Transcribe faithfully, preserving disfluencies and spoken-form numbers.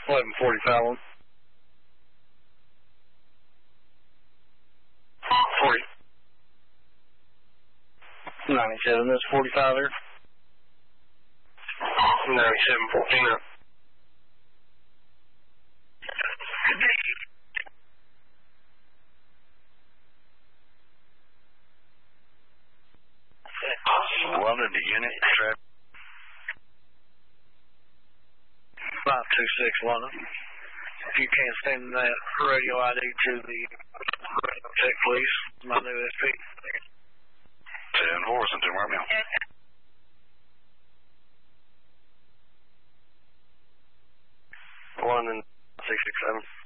eleven forty-five one. forty. ninety-seven, that's forty-five there. ninety-seven fourteen up. London to unit, traffic. five two six London. If you can't send that radio I D to the radio check, please. My new S P. ten four, Central Romeo. London six six seven.